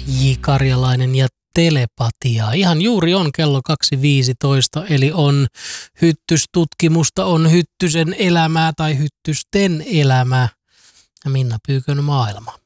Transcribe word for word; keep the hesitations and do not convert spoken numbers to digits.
J. Karjalainen ja telepatiaa. Ihan juuri on kello kaksi viisitoista, eli on hyttystutkimusta, on Hyttysen elämää tai Hyttysten elämää ja Minna Pyykön maailma.